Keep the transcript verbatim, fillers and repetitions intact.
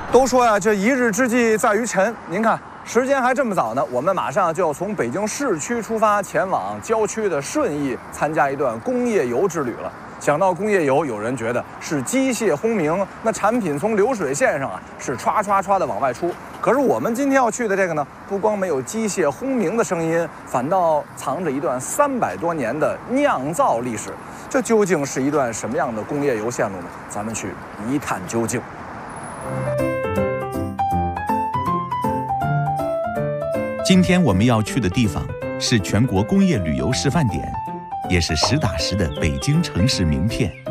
都说呀，这一日之计在于晨。您看，时间还这么早呢，我们马上就要从北京市区出发，前往郊区的顺义，参加一段工业游之旅了。想到工业游，有人觉得是机械轰鸣，那产品从流水线上啊是歘歘歘的往外出。可是我们今天要去的这个呢，不光没有机械轰鸣的声音，反倒藏着一段三百多年的酿造历史。这究竟是一段什么样的工业游线路呢？咱们去一探究竟。 今天我们要去的地方是全国工业旅游示范点，也是实打实的北京城市名片